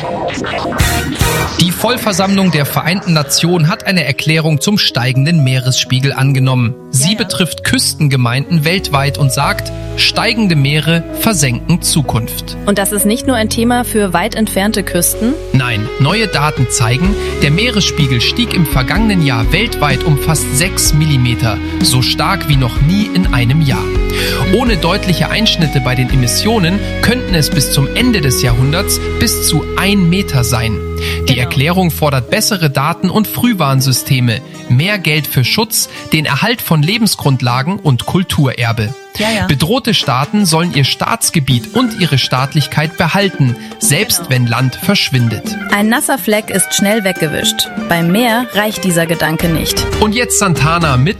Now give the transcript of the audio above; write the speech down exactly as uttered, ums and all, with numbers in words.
Die Vollversammlung der Vereinten Nationen hat eine Erklärung zum steigenden Meeresspiegel angenommen. Sie ja, ja. betrifft Küstengemeinden weltweit und sagt, steigende Meere versenken Zukunft. Und das ist nicht nur ein Thema für weit entfernte Küsten? Nein, neue Daten zeigen, der Meeresspiegel stieg im vergangenen Jahr weltweit um fast sechs Millimeter, so stark wie noch nie in einem Jahr. Ohne deutliche Einschnitte bei den Emissionen könnten es bis zum Ende des Jahrhunderts bis zu ein Meter sein. Die Genau. Erklärung fordert bessere Daten- und Frühwarnsysteme, mehr Geld für Schutz, den Erhalt von Lebensgrundlagen und Kulturerbe. Ja, ja. Bedrohte Staaten sollen ihr Staatsgebiet und ihre Staatlichkeit behalten, selbst Genau. wenn Land verschwindet. Ein nasser Fleck ist schnell weggewischt. Beim Meer reicht dieser Gedanke nicht. Und jetzt Santana mit